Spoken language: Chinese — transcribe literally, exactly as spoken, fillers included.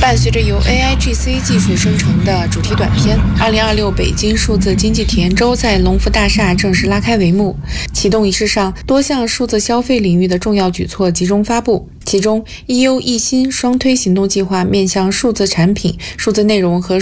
伴随着由 A I G C 技术生成的主题短片，二零二六北京数字经济体验周在龙福大厦正式拉开帷幕。启动仪式上，多项数字消费领域的重要举措集中发布，其中一优一新双推行动计划面向数字产品、数字内容和